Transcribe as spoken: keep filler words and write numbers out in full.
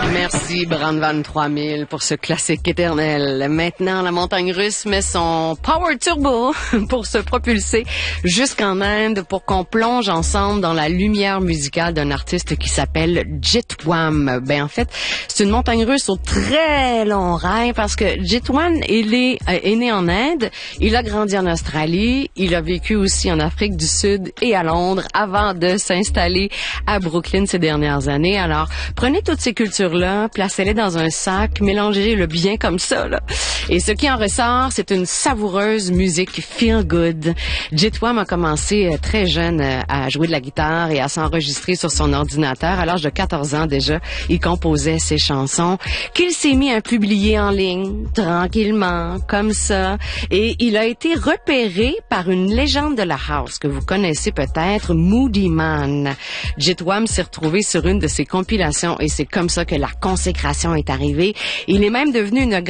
Merci, Brandvan trois mille, pour ce classique éternel. Maintenant, la montagne russe met son power turbo pour se propulser jusqu'en Inde pour qu'on plonge ensemble dans la lumière musicale d'un artiste qui s'appelle Jitwam. Ben, en fait, c'est une montagne russe au très long rail parce que Jitwam, il est, est né en Inde, il a grandi en Australie, il a vécu aussi en Afrique du Sud et à Londres avant de s'installer à Brooklyn ces dernières années. Alors, prenez toutes ces cultures-là, placez-les dans un sac, mélangez-le bien comme ça, là. Et ce qui en ressort, c'est une savoureuse musique feel good. Jitwam a commencé très jeune à jouer de la guitare et à s'enregistrer sur son ordinateur. À l'âge de quatorze ans déjà, il composait ses chansons qu'il s'est mis à publier en ligne, tranquillement, comme ça. Et il a été repéré par une légende de la house que vous connaissez peut-être, Moodymann. Jitwam s'est retrouvé sur une de ses compilations et c'est comme ça que la consécration est arrivée. Il est même devenu une